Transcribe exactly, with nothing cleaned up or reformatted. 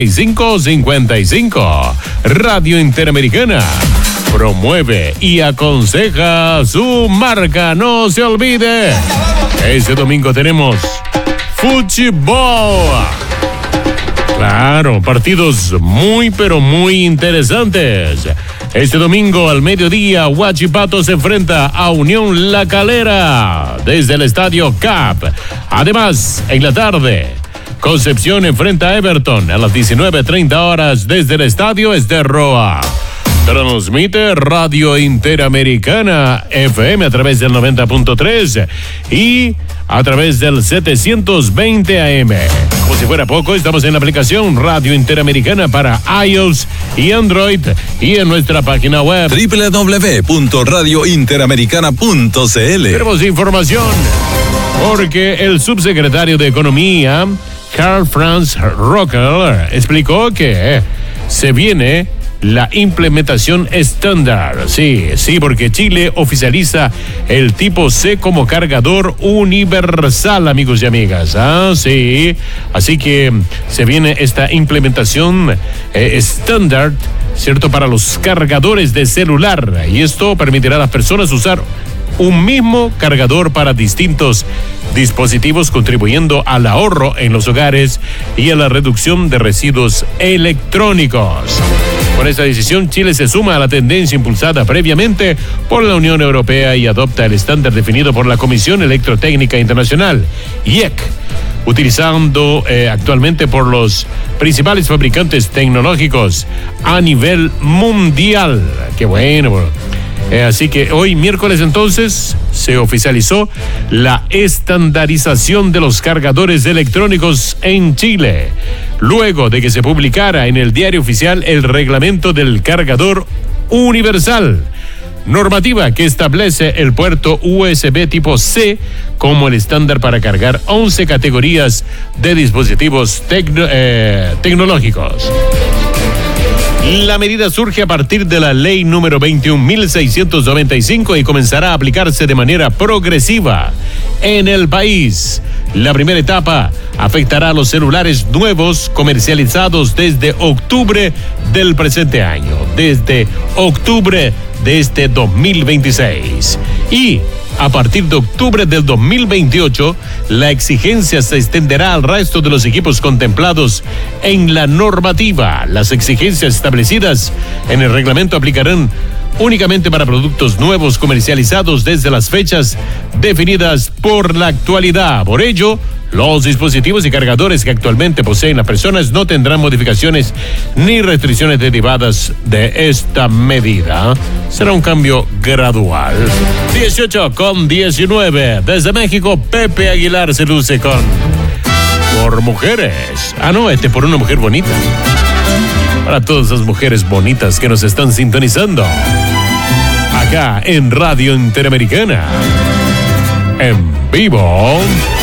cinco cincuenta y cinco. Radio Interamericana promueve y aconseja su marca. No se olvide, este domingo tenemos fútbol. Claro, partidos muy pero muy interesantes. Este domingo al mediodía, Huachipato se enfrenta a Unión La Calera desde el estadio C A P. Además, en la tarde, Concepción enfrenta a Everton a las diecinueve treinta horas desde el estadio Esterroa. Transmite Radio Interamericana F M a través del noventa punto tres y a través del setecientos veinte A M. Como si fuera poco, estamos en la aplicación Radio Interamericana para iOS y Android y en nuestra página web doble u doble u doble u punto radio interamericana punto c l. Tenemos información porque el subsecretario de Economía, Karl Franz Rockel, explicó que se viene la implementación estándar. Sí, sí, porque Chile oficializa el tipo C como cargador universal, amigos y amigas. Ah, sí. Así que se viene esta implementación eh, estándar, ¿cierto?, para los cargadores de celular. Y esto permitirá a las personas usar un mismo cargador para distintos dispositivos, contribuyendo al ahorro en los hogares y a la reducción de residuos electrónicos. Con esta decisión, Chile se suma a la tendencia impulsada previamente por la Unión Europea y adopta el estándar definido por la Comisión Electrotécnica Internacional, I E C, utilizando eh, actualmente por los principales fabricantes tecnológicos a nivel mundial. Qué bueno. Eh, así que hoy miércoles entonces se oficializó la estandarización de los cargadores electrónicos en Chile, luego de que se publicara en el Diario Oficial el reglamento del cargador universal, normativa que establece el puerto U S B tipo C como el estándar para cargar once categorías de dispositivos tecno, eh, tecnológicos. La medida surge a partir de la ley número veintiún mil seiscientos noventa y cinco y comenzará a aplicarse de manera progresiva en el país. La primera etapa afectará a los celulares nuevos comercializados desde octubre del presente año, desde octubre de este dos mil veintiséis. Y a partir de octubre del dos mil veintiocho, la exigencia se extenderá al resto de los equipos contemplados en la normativa. Las exigencias establecidas en el reglamento aplicarán únicamente para productos nuevos comercializados desde las fechas definidas por la actualidad. Por ello, los dispositivos y cargadores que actualmente poseen las personas no tendrán modificaciones ni restricciones derivadas de esta medida. Será un cambio gradual. dieciocho con diecinueve. Desde México, Pepe Aguilar se luce con Por Mujeres. Ah, no, este por una mujer bonita. Para todas esas mujeres bonitas que nos están sintonizando acá en Radio Interamericana en vivo.